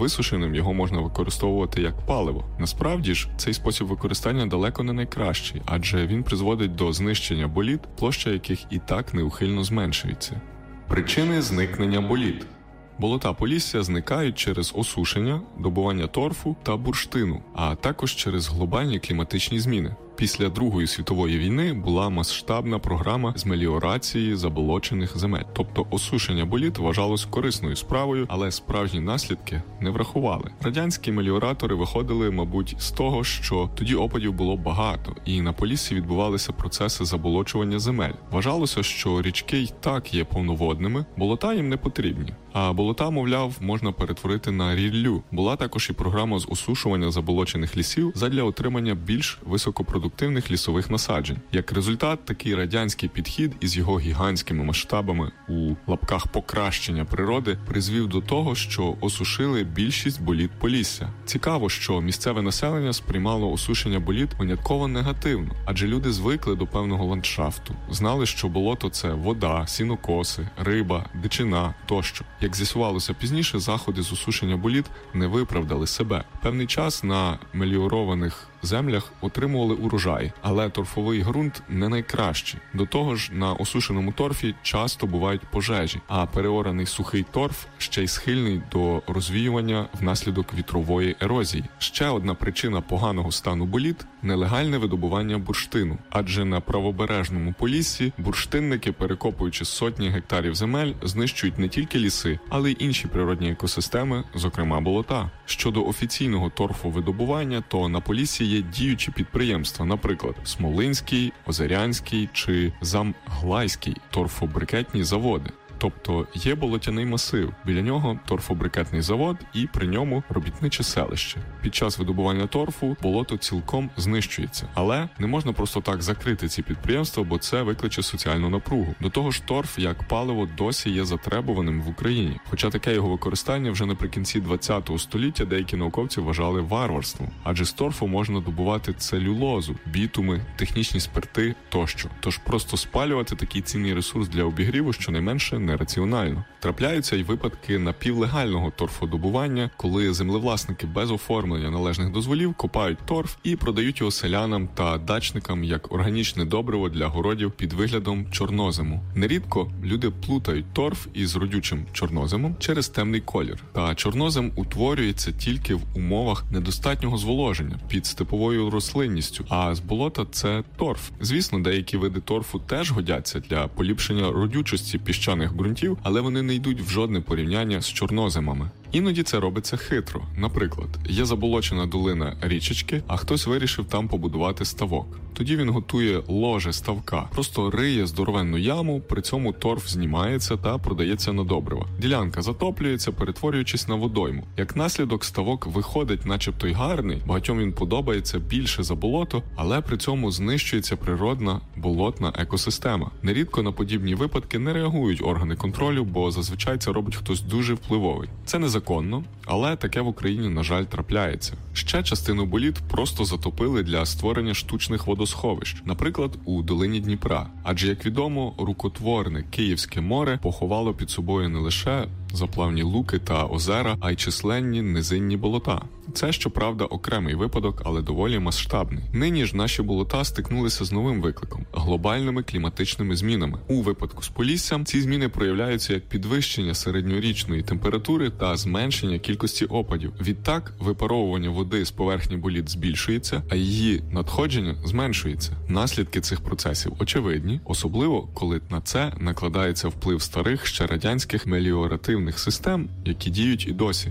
висушеним його можна використовувати як паливо. Насправді ж, цей спосіб використання далеко не найкращий, адже він призводить до знищення боліт, площа яких і так неухильно зменшується. Причини зникнення боліт. Болота Полісся зникають через осушення, добування торфу та бурштину, а також через глобальні кліматичні зміни. Після Другої світової війни була масштабна програма з меліорації заболочених земель. Тобто осушення боліт вважалось корисною справою, але справжні наслідки не врахували. Радянські меліоратори виходили, мабуть, з того, що тоді опадів було багато, і на Поліссі відбувалися процеси заболочування земель. Вважалося, що річки й так є повноводними, болота їм не потрібні. А болота, мовляв, можна перетворити на ріллю. Була також і програма з осушування заболочених лісів задля отримання більш високопродуктивних лісових насаджень. Як результат, такий радянський підхід із його гігантськими масштабами у лапках покращення природи призвів до того, що осушили більшість боліт Полісся. Цікаво, що місцеве населення сприймало осушення боліт винятково негативно, адже люди звикли до певного ландшафту. Знали, що болото – це вода, сінокоси, риба, дичина тощо. Як з'ясувалося пізніше, заходи з осушення боліт не виправдали себе. Певний час на меліорованих землях отримували урожай, але торфовий ґрунт не найкращий. До того ж, на осушеному торфі часто бувають пожежі, а переораний сухий торф ще й схильний до розвіювання внаслідок вітрової ерозії. Ще одна причина поганого стану боліт – нелегальне видобування бурштину. Адже на правобережному Поліссі бурштинники, перекопуючи сотні гектарів земель, знищують не тільки ліси, але й інші природні екосистеми, зокрема болота. Щодо офіційного торфовидобування, то на Поліссі є діючі підприємства, наприклад, Смолинський, Озерянський чи Замглайський торфобрикетні заводи. Тобто є болотяний масив, біля нього торфобрикетний завод і при ньому робітниче селище. Під час видобування торфу болото цілком знищується. Але не можна просто так закрити ці підприємства, бо це викличе соціальну напругу. До того ж, торф як паливо досі є затребуваним в Україні. Хоча таке його використання вже наприкінці ХХ століття деякі науковці вважали варварством. Адже з торфу можна добувати целюлозу, бітуми, технічні спирти тощо. Тож просто спалювати такий цінний ресурс для обігріву щонайменше нераціонально. Трапляються й випадки напівлегального торфодобування, коли землевласники без оформлення належних дозволів копають торф і продають його селянам та дачникам як органічне добриво для городів під виглядом чорнозему. Нерідко люди плутають торф із родючим чорноземом через темний колір. Та чорнозем утворюється тільки в умовах недостатнього зволоження під степовою рослинністю, а з болота це торф. Звісно, деякі види торфу теж годяться для поліпшення родючості піщаних ґрунтів, але вони не йдуть в жодне порівняння з чорноземами. Іноді це робиться хитро. Наприклад, є заболочена долина річечки, а хтось вирішив там побудувати ставок. Тоді він готує ложе ставка, просто риє здоровенну яму, при цьому торф знімається та продається на добрива. Ділянка затоплюється, перетворюючись на водойму. Як наслідок, ставок виходить начебто й гарний, багатьом він подобається більше за болото, але при цьому знищується природна болотна екосистема. Нерідко на подібні випадки не реагують органи контролю, бо зазвичай це робить хтось дуже впливовий. Це незаконно, але таке в Україні, на жаль, трапляється. Ще частину боліт просто затопили для створення штучних водосховищ, наприклад, у долині Дніпра. Адже, як відомо, рукотворне Київське море поховало під собою не лише заплавні луки та озера, а й численні низинні болота. Це, щоправда, окремий випадок, але доволі масштабний. Нині ж наші болота стикнулися з новим викликом – глобальними кліматичними змінами. У випадку з Поліссям ці зміни проявляються як підвищення середньорічної температури та зменшення кількості опадів. Відтак, випаровування води з поверхні боліт збільшується, а її надходження зменшується. Наслідки цих процесів очевидні, особливо, коли на це накладається вплив старих, ще радянських меліоративних систем, які діють і досі.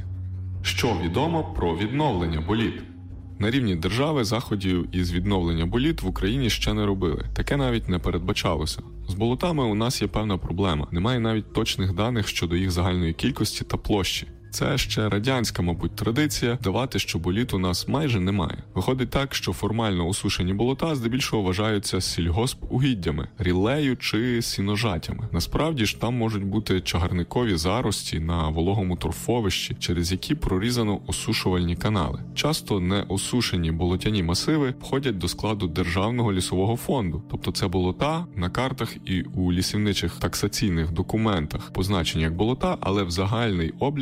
Що відомо про відновлення боліт? На рівні держави заходів із відновлення боліт в Україні ще не робили. Таке навіть не передбачалося. З болотами у нас є певна проблема. Немає навіть точних даних щодо їх загальної кількості та площі. Це ще радянська, мабуть, традиція давати, що боліт у нас майже немає. Виходить так, що формально осушені болота здебільшого вважаються сільгоспугіддями, ріллею чи сіножатями. Насправді ж там можуть бути чагарникові зарості на вологому торфовищі, через які прорізано осушувальні канали. Часто неосушені болотяні масиви входять до складу Державного лісового фонду. Тобто це болота на картах і у лісівничих таксаційних документах позначені як болота, але в загальний облік внесені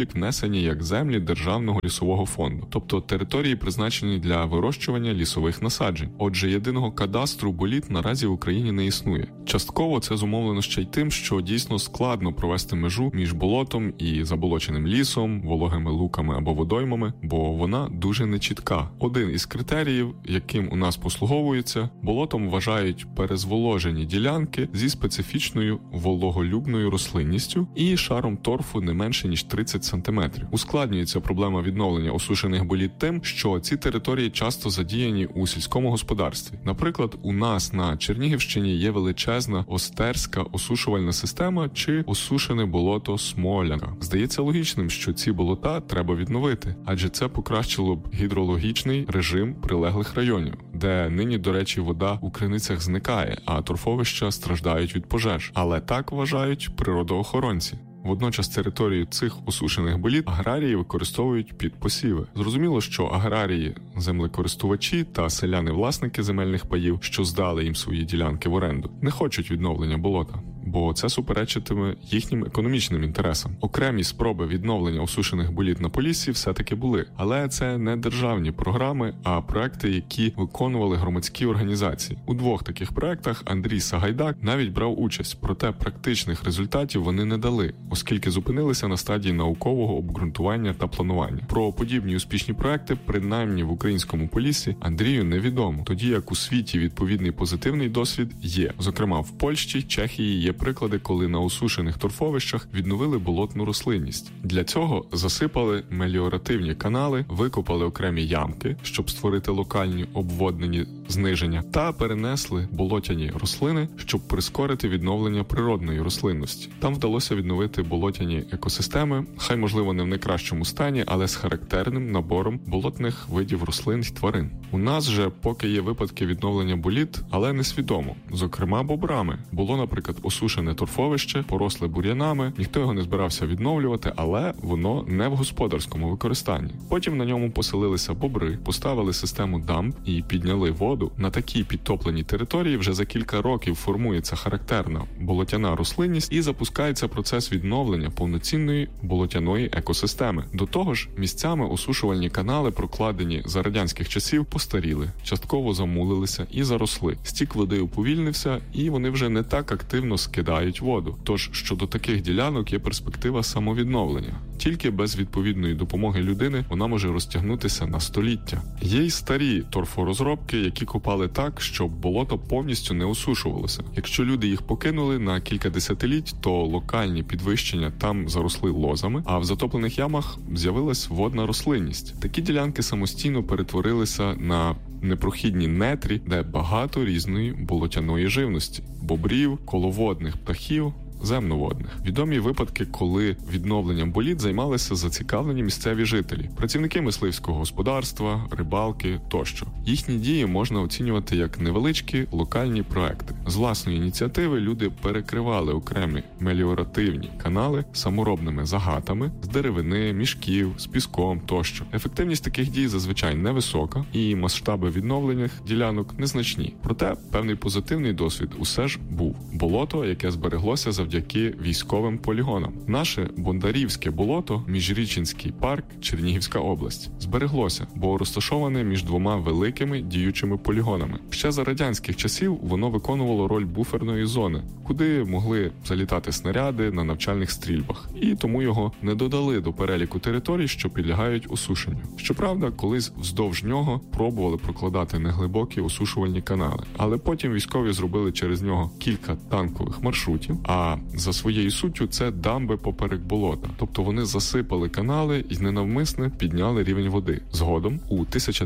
описані як землі Державного лісового фонду, тобто території, призначені для вирощування лісових насаджень. Отже, єдиного кадастру боліт наразі в Україні не існує. Частково це зумовлено ще й тим, що дійсно складно провести межу між болотом і заболоченим лісом, вологими луками або водоймами, бо вона дуже нечітка. Один із критеріїв, яким у нас послуговується, болотом вважають перезволожені ділянки зі специфічною вологолюбною рослинністю і шаром торфу не менше ніж 30 см. Ускладнюється проблема відновлення осушених боліт тим, що ці території часто задіяні у сільському господарстві. Наприклад, у нас на Чернігівщині є величезна Остерська осушувальна система чи осушене болото Смолянка. Здається логічним, що ці болота треба відновити, адже це покращило б гідрологічний режим прилеглих районів, де нині, до речі, вода у криницях зникає, а торфовища страждають від пожеж. Але так вважають природоохоронці. Водночас територію цих осушених боліт аграрії використовують під посіви. Зрозуміло, що аграрії, землекористувачі та селяни-власники земельних паїв, що здали їм свої ділянки в оренду, не хочуть відновлення болота, бо це суперечитиме їхнім економічним інтересам. Окремі спроби відновлення осушених боліт на Поліссі все-таки були, але це не державні програми, а проекти, які виконували громадські організації. У двох таких проектах Андрій Сагайдак навіть брав участь, проте практичних результатів вони не дали, оскільки зупинилися на стадії наукового обґрунтування та планування. Про подібні успішні проекти, принаймні в українському Поліссі, Андрію невідомо, тоді як у світі відповідний позитивний досвід є. Зокрема, в Польщі, Чехії є приклади, коли на осушених торфовищах відновили болотну рослинність. Для цього засипали меліоративні канали, викопали окремі ямки, щоб створити локальні обводнені зниження, та перенесли болотяні рослини, щоб прискорити відновлення природної рослинності. Там вдалося відновити болотяні екосистеми, хай можливо не в найкращому стані, але з характерним набором болотних видів рослин й тварин. У нас же поки є випадки відновлення боліт, але несвідомо. Зокрема, бобрами. Було, наприклад, осушене торфовище, поросле бур'янами, ніхто його не збирався відновлювати, але воно не в господарському використанні. Потім на ньому поселилися бобри, поставили систему дамб і підняли воду. На такій підтопленій території вже за кілька років формується характерна болотяна рослинність і запускається процес відновлення повноцінної болотяної екосистеми. До того ж, місцями осушувальні канали, прокладені за радянських часів, постаріли, частково замулилися і заросли. Стік води уповільнився, і вони вже не так активно скидають воду. Тож, щодо таких ділянок є перспектива самовідновлення. Тільки без відповідної допомоги людини вона може розтягнутися на століття. Є й старі торфорозробки, які копали так, щоб болото повністю не осушувалося. Якщо люди їх покинули на кілька десятиліть, то локальні підвищення там заросли лозами, а в затоплених ямах з'явилась водна рослинність. Такі ділянки самостійно перетворилися на непрохідні нетрі, де багато різної болотяної живності – бобрів, коловодних птахів, земноводних. Відомі випадки, коли відновленням боліт займалися зацікавлені місцеві жителі, працівники мисливського господарства, рибалки тощо. Їхні дії можна оцінювати як невеличкі локальні проекти. З власної ініціативи люди перекривали окремі меліоративні канали саморобними загатами з деревини, мішків, з піском тощо. Ефективність таких дій зазвичай невисока і масштаби відновлених ділянок незначні. Проте певний позитивний досвід усе ж був. Болото, яке збереглося завдяки військовим полігонам. Наше Бондарівське болото, Міжрічинський парк, Чернігівська область, збереглося, бо розташоване між двома великими діючими полігонами. Ще за радянських часів воно виконувало роль буферної зони, куди могли залітати снаряди на навчальних стрільбах, і тому його не додали до переліку територій, що підлягають осушенню. Щоправда, колись вздовж нього пробували прокладати неглибокі осушувальні канали, але потім військові зробили через нього кілька танкових маршрутів, а за своєю суттю це дамби поперек болота. Тобто вони засипали канали і ненавмисне підняли рівень води. Згодом, у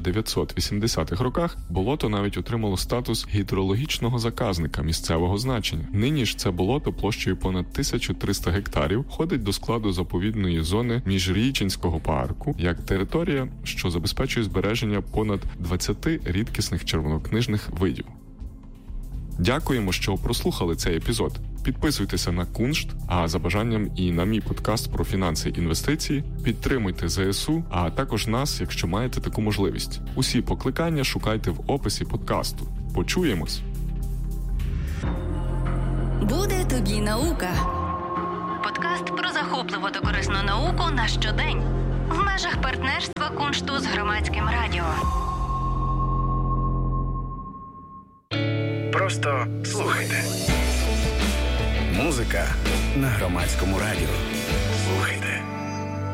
1980-х роках, болото навіть отримало статус гідрологічного заказника місцевого значення. Нині ж це болото площею понад 1300 гектарів входить до складу заповідної зони Міжрічинського парку як територія, що забезпечує збереження понад 20 рідкісних червонокнижних видів. Дякуємо, що прослухали цей епізод. Підписуйтеся на Куншт, а за бажанням і на мій подкаст про фінанси і інвестиції. Підтримуйте ЗСУ, а також нас, якщо маєте таку можливість. Усі покликання шукайте в описі подкасту. Почуємось! Буде тобі наука. подкаст про захопливу та корисну науку на щодень в межах партнерства Куншту з Громадським радіо. Просто слухайте. Музика на Громадському радіо. Слухайте.